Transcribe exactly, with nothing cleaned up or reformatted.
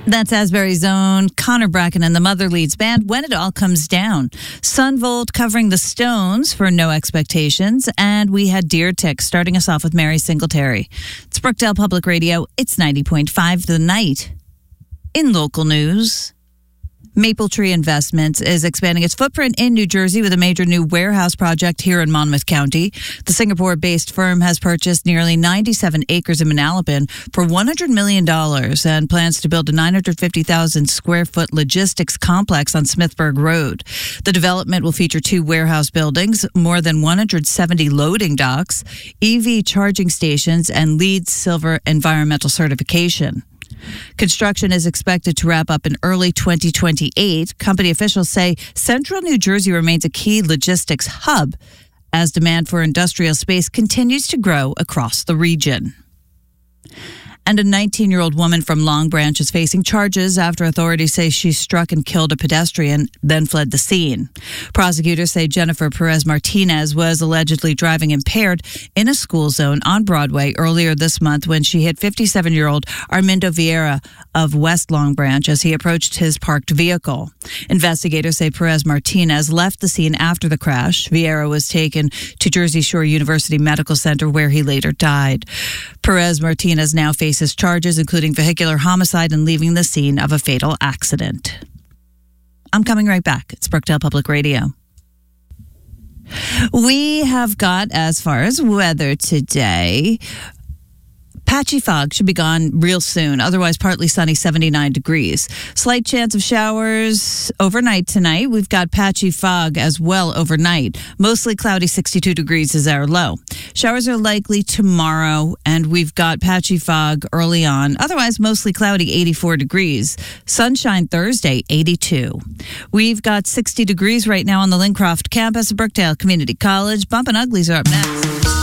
That's Asbury's own Connor Bracken and the Mother Leeds Band, When It All Comes Down. Sunvolt covering the Stones for No Expectations. And we had Deer Tick starting us off with Mary Singletary. It's Brookdale Public Radio. It's ninety point five The Night. In local news, Mapletree Investments is expanding its footprint in New Jersey with a major new warehouse project here in Monmouth County. The Singapore-based firm has purchased nearly ninety-seven acres in Manalapan for one hundred million dollars and plans to build a nine hundred fifty thousand square foot logistics complex on Smithburg Road. The development will feature two warehouse buildings, more than one hundred seventy loading docks, E V charging stations, and LEED Silver environmental certification. Construction is expected to wrap up in early twenty twenty-eight. Company officials say central New Jersey remains a key logistics hub as demand for industrial space continues to grow across the region. And a nineteen-year-old woman from Long Branch is facing charges after authorities say she struck and killed a pedestrian, then fled the scene. Prosecutors say Jennifer Perez Martinez was allegedly driving impaired in a school zone on Broadway earlier this month when she hit fifty-seven-year-old Armindo Vieira of West Long Branch as he approached his parked vehicle. Investigators say Perez Martinez left the scene after the crash. Vieira was taken to Jersey Shore University Medical Center where he later died. Perez Martinez now faces charges including vehicular homicide and leaving the scene of a fatal accident. I'm coming right back. It's Brookdale Public Radio. We have got, as far as weather today, patchy fog should be gone real soon. Otherwise, partly sunny, seventy-nine degrees. Slight chance of showers overnight tonight. We've got patchy fog as well overnight. Mostly cloudy, sixty-two degrees is our low. Showers are likely tomorrow, and we've got patchy fog early on. Otherwise, mostly cloudy, eighty-four degrees. Sunshine Thursday, eighty-two. We've got sixty degrees right now on the Lincroft campus of Brookdale Community College. Bumpin' Uglies are up next.